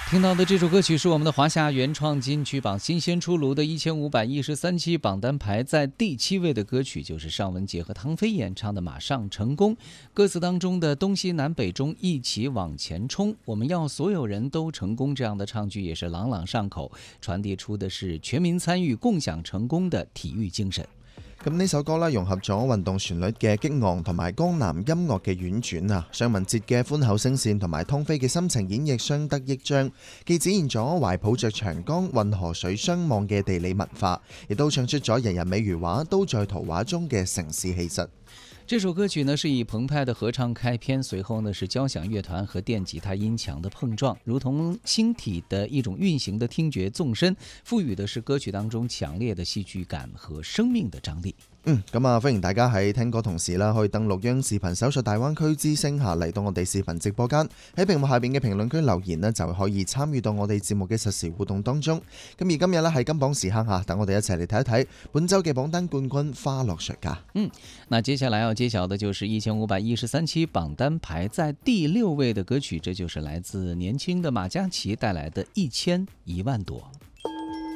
听到的这首歌曲是我们的华夏原创金曲榜新鲜出炉的1513期榜单排在第7位的歌曲，就是尚雯婕和汤菲演唱的《马上成功》。歌词当中的东西南北中一起往前冲，我们要所有人都成功，这样的唱句也是朗朗上口，传递出的是全民參與共享成功的體育精神。 咁呢首歌融合咗運動旋律嘅激昂同埋江南音樂嘅婉轉啊，尚雯婕嘅寬厚聲線同埋湯菲嘅深情演繹相得益彰，既展現咗懷抱着長江運河水相望嘅地理文化，亦都唱出咗人人美如畫都在圖畫中嘅城市氣質。 这首歌曲呢是以澎湃的合唱开篇，随后呢是交响乐团和电吉他音墙的碰撞，如同星体的一种运行的聽覺縱深，賦予的是歌曲當中強烈的戲劇感和生命的張力。 咁歡迎大家喺聽歌同時啦，可以登錄央視頻搜索大灣區之聲下嚟到我哋視頻直播間，喺屏幕下邊嘅評論區留言呢，就可以參與到我哋節目嘅實時互動當中。咁而今日呢係金榜時刻下，等我哋一齊嚟睇一睇本週嘅榜單冠軍花落誰家。 那接下來要揭曉的就是1513期榜單排在第6位的歌曲，這就是來自年輕的馬嘉祺帶來的1000、1萬朵。